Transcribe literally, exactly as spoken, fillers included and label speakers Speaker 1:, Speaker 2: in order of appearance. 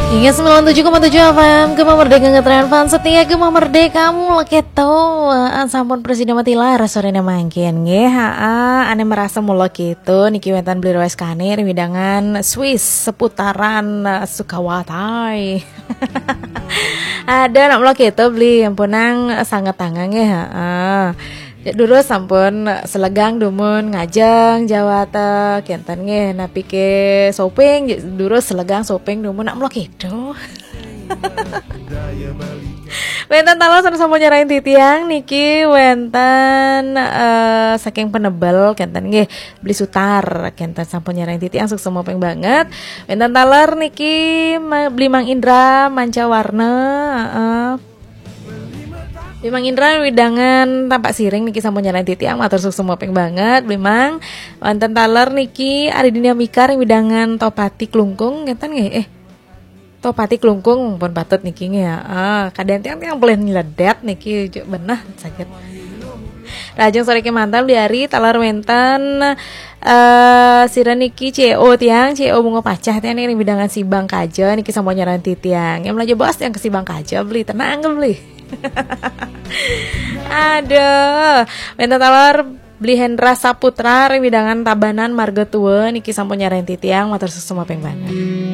Speaker 1: Hingga sembilan puluh tujuh koma tujuh F M Gema Merdeka ngetren fan setia Gema Merdeka kamu leketo sampun presiden matilar sorenya mangkin nggih haa ane merasa mulo gitu niki wentan beli rawes kanir widangan Swiss seputaran uh, Sukawatai. Ada nak mulo gitu beli ampunang sangat tangan nggih haa. Dulu sampun selegang dumun ngajeng Jawa teh kenten nggih napi ke shopping dulu selegang shopping dumun nak mlo kitu. Wenten talos sampun nyerahin titiang niki wenten uh, saking penebel kenten nggih beli sutar kenten sampun nyerahin titiang sukses mopeng banget. Wenten taler niki beli Mang Indra manca warna uh, Bimang Indra widangan tampak siring niki sampun nyalain titiang matur sukses mopeng banget Bimang. Wonten taler niki ari dinamika ring widangan Topati Klungkung ngeten nggih eh Topati Klungkung pun patut niki nggih ya. Ah kadang tiang-tiang boleh nyeledet niki benah sakit. Rajeng sore ke mantan di hari taler wenten uh, sira niki C O tiang C O bunga pacah tiang ring widangan Sibang Kaja niki sampun nyalain titiang. Yang melaju bos yang ke Sibang Kaja beli tenang beli. Aduh, wenten talar beli Hendra Saputra widangan Tabanan Marga Tua niki sampun nyarain titiang matur sukses mopeng banget.